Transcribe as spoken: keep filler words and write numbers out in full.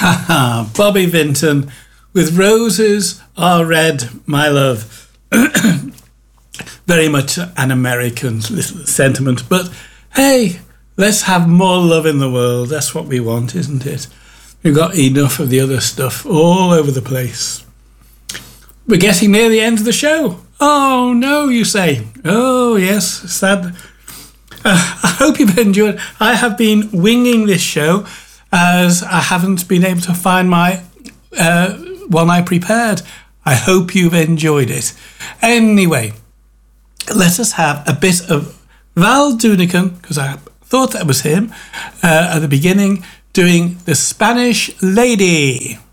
Haha, Bobby Vinton with Roses Are Red, My Love. Very much an American little sentiment, but hey, let's have more love in the world. That's what we want, isn't it? We've got enough of the other stuff all over the place. We're getting near the end of the show. Oh no, you say. Oh yes, sad. Uh, I hope you've enjoyed. I have been winging this show as I haven't been able to find my uh, one I prepared. I hope you've enjoyed it. Anyway, let us have a bit of Val Doonican, because I thought that was him, uh, at the beginning, doing The Spanish Lady.